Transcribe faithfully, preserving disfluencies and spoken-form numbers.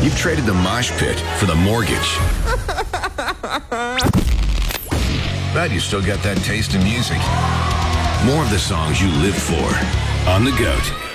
You've traded the mosh pit for the mortgage. But you still got that taste in music. More of the songs you live for on The Goat.